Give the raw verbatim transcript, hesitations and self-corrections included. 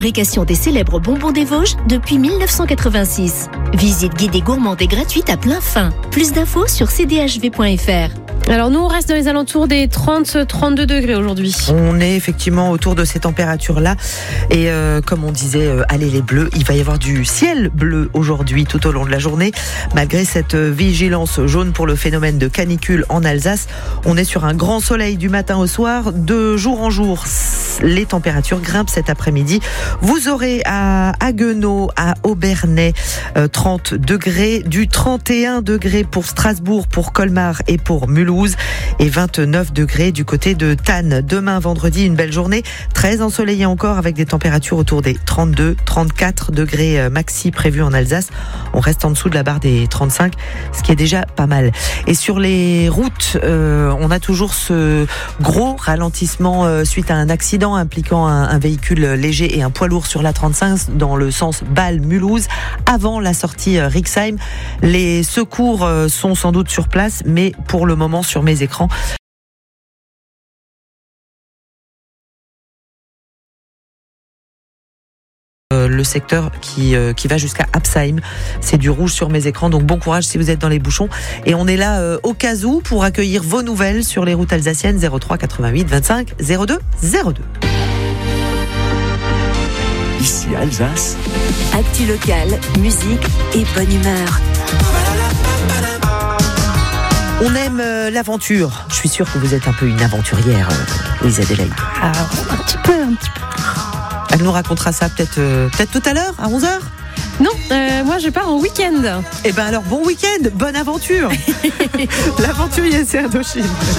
Fabrication des célèbres bonbons des Vosges depuis mille neuf cent quatre-vingt-six. Visite guidée gourmande et gratuite à plein fin. Plus d'infos sur c d h v point f r. Alors nous, on reste dans les alentours des trente à trente-deux degrés aujourd'hui. On est effectivement autour de ces températures-là. Et euh, comme on disait, euh, allez les bleus, il va y avoir du ciel bleu aujourd'hui tout au long de la journée. Malgré cette vigilance jaune pour le phénomène de canicule en Alsace, on est sur un grand soleil du matin au soir. De jour en jour, les températures grimpent cet après-midi. Vous aurez à Haguenau, à Obernai, euh, trente degrés, du trente et un degrés pour Strasbourg, pour Colmar et pour Mulhouse. Et vingt-neuf degrés du côté de Thann. Demain, vendredi, une belle journée, très ensoleillée encore avec des températures autour des trente-deux à trente-quatre degrés maxi prévus en Alsace. On reste en dessous de la barre des trente-cinq, ce qui est déjà pas mal. Et sur les routes, euh, on a toujours ce gros ralentissement euh, suite à un accident impliquant un, un véhicule léger et un poids lourd sur la trente-cinq dans le sens Bâle-Mulhouse avant la sortie euh, Rixheim. Les secours euh, sont sans doute sur place, mais pour le moment sur mes écrans, euh, le secteur qui, euh, qui va jusqu'à Absheim, c'est du rouge sur mes écrans, donc bon courage si vous êtes dans les bouchons. Et on est là euh, au cas où pour accueillir vos nouvelles sur les routes alsaciennes. Zéro trois quatre-vingt-huit vingt-cinq zéro deux zéro deux. Ici Alsace. Actu local, musique et bonne humeur. On aime euh, l'aventure. Je suis sûre que vous êtes un peu une aventurière, euh, Louise Adélaïde. Ah, un petit peu, un petit peu. Elle nous racontera ça peut-être, euh, peut-être tout à l'heure, à onze heures. Non, euh, moi je pars en week-end. Eh ben alors, bon week-end, bonne aventure. L'aventurier, c'est Indochine.